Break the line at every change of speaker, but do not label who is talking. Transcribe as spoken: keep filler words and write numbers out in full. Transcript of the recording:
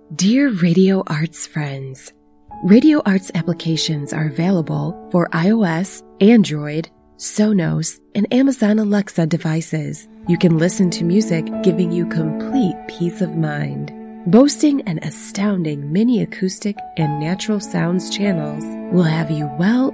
Dear Radio Arts friends, Radio Arts applications are available for iOS, Android, Sonos, and Amazon Alexa devices. You can listen to music, giving you complete peace of mind. Boasting an astounding mini acoustic and natural sounds channels will have you well